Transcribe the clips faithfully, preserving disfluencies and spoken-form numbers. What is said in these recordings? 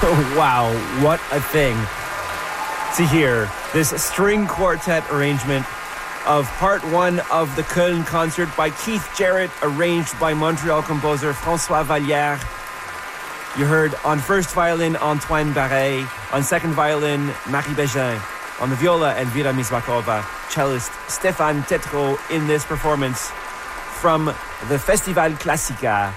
Wow, what a thing to hear this string quartet arrangement of part one of the Köln concert by Keith Jarrett, arranged by Montreal composer François Vallière. You heard on first violin Antoine Barret, on second violin Marie Bégin, on the viola Elvira Misbakova, cellist Stéphane Tétrault in this performance from the Festival Classica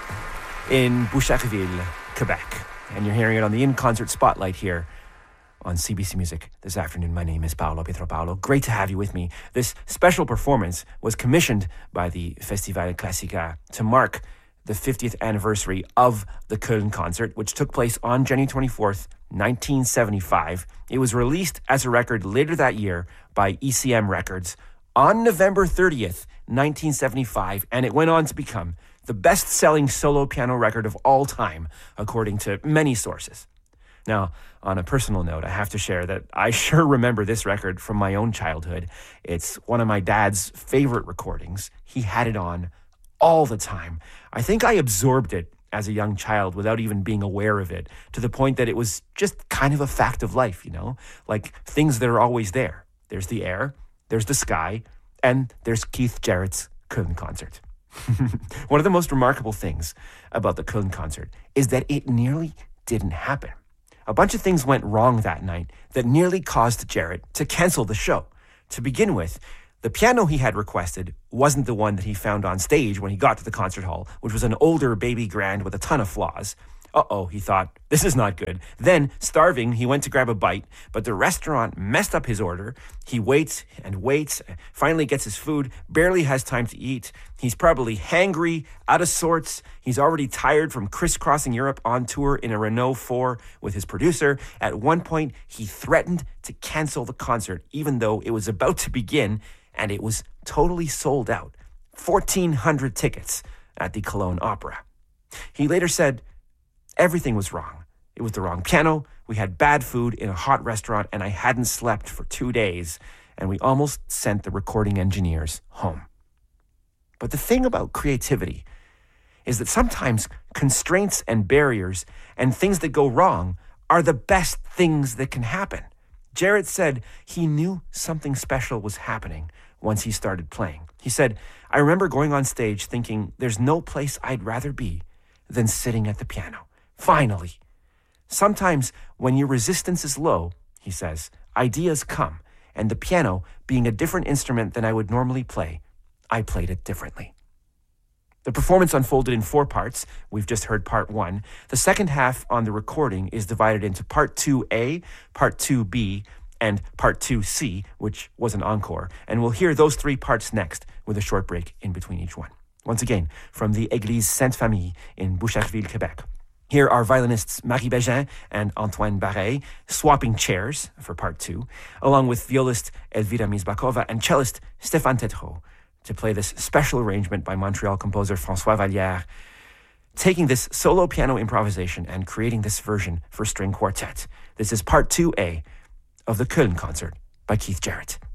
in Boucherville, Quebec. And you're hearing it on the In-Concert Spotlight here on C B C Music this afternoon. My name is Paolo Pietropaolo. Great to have you with me. This special performance was commissioned by the Festival Classica to mark the fiftieth anniversary of the Köln concert, which took place on January twenty-fourth, nineteen seventy-five. It was released as a record later that year by E C M Records on November thirtieth, nineteen seventy-five, and it went on to become the best-selling solo piano record of all time, according to many sources. Now, on a personal note, I have to share that I sure remember this record from my own childhood. It's one of my dad's favorite recordings. He had it on all the time. I think I absorbed it as a young child without even being aware of it, to the point that it was just kind of a fact of life, you know? Like things that are always there. There's the air, there's the sky, and there's Keith Jarrett's Köln concert. One of the most remarkable things about the Köln concert is that it nearly didn't happen. A bunch of things went wrong that night that nearly caused Jarrett to cancel the show. To begin with, the piano he had requested wasn't the one that he found on stage when he got to the concert hall, which was an older baby grand with a ton of flaws. Uh-oh, he thought, this is not good. Then, starving, he went to grab a bite, but the restaurant messed up his order. He waits and waits, finally gets his food, barely has time to eat. He's probably hangry, out of sorts. He's already tired from crisscrossing Europe on tour in a Renault four with his producer. At one point, he threatened to cancel the concert, even though it was about to begin, and it was totally sold out. fourteen hundred tickets at the Cologne Opera. He later said, everything was wrong. It was the wrong piano, we had bad food in a hot restaurant, and I hadn't slept for two days, and we almost sent the recording engineers home. But the thing about creativity is that sometimes constraints and barriers and things that go wrong are the best things that can happen. Jarrett said he knew something special was happening once he started playing. He said, I remember going on stage thinking there's no place I'd rather be than sitting at the piano. Finally. Sometimes when your resistance is low, he says, ideas come, and the piano, being a different instrument than I would normally play, I played it differently. The performance unfolded in four parts. We've just heard part one. The second half on the recording is divided into part two A, part two B, and part two C, which was an encore. And we'll hear those three parts next with a short break in between each one. Once again, from the Église Sainte-Famille in Boucherville, Quebec. Here are violinists Marie Bégin and Antoine Barret swapping chairs for part two, along with violist Elvira Misbakova and cellist Stéphane Tétrault, to play this special arrangement by Montreal composer François Vallière, taking this solo piano improvisation and creating this version for string quartet. This is part two A of the Köln concert by Keith Jarrett.